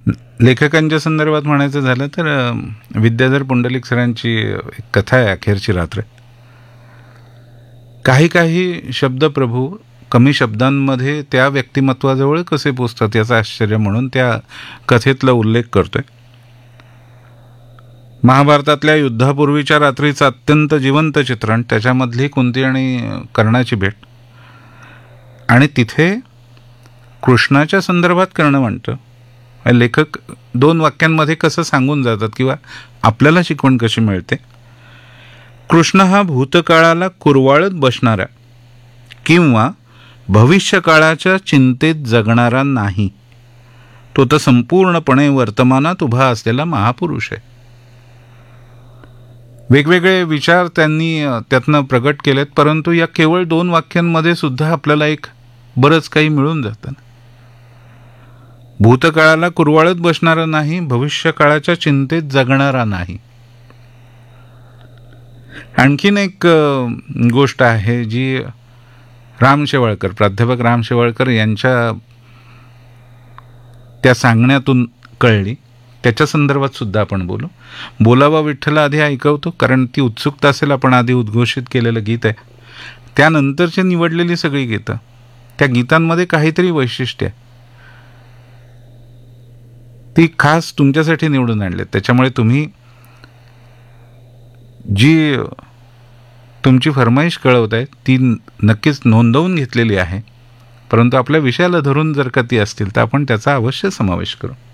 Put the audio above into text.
लेखकांच्या संदर्भात म्हणायचं झालं तर विद्याधर पुंडलिक सरांची एक कथा आहे, अखेरची रात्र. काही काही शब्दप्रभू कमी शब्दांमध्ये त्या व्यक्तिमत्वाजवळ कसे पोचतात याचं आश्चर्य म्हणून त्या कथेतला उल्लेख करतोय. महाभारतातल्या युद्धापूर्वीच्या रात्रीचं अत्यंत जिवंत चित्रण, त्याच्यामधली कुंती आणि कर्णाची भेट, आणि तिथे कृष्णाच्या संदर्भात कर्ण म्हणतं. लेखक 2 वाक्यांमध्ये कसं सांगून जातात किंवा आपल्याला शिकवण कशी मिळते. कृष्ण हा भूतकाळाला कुरवाळत बसणारा किंवा भविष्यकाळाच्या चिंतेत जगणारा नाही, तो तर संपूर्णपणे वर्तमानात उभा असलेला महापुरुष आहे. वेगवेगळे विचार त्यांनी त्यातनं प्रगट केलेत, परंतु या केवळ 2 वाक्यांमध्ये सुद्धा आपल्याला एक बरंच काही मिळून जातं. भूतकाळाला कुरवाळत बसणारा नाही, भविष्यकाळाच्या चिंतेत जगणारा नाही. आणखीन एक गोष्ट आहे जी राम शेवाळकर, प्राध्यापक राम शेवाळकर यांच्या त्या सांगण्यातून कळली. त्याच्या संदर्भात सुद्धा आपण बोलावा विठ्ठला आधी ऐकवतो, कारण ती उत्सुकता असेल. आपण आधी उद्घोषित केलेलं गीत आहे, त्यानंतरची निवडलेली सगळी गीतं, त्या गीतांमध्ये काहीतरी वैशिष्ट्य आहे, ती खास तुमच्यासाठी निवडून आणले. त्याच्यामुळे तुम्ही जी तुमची फरमाईश कळवताय ती नक्कीच नोंदवून घेतलेली आहे, परंतु आपल्या विषयाला धरून जर का ती असतील तर आपण त्याचा अवश्य समावेश करू.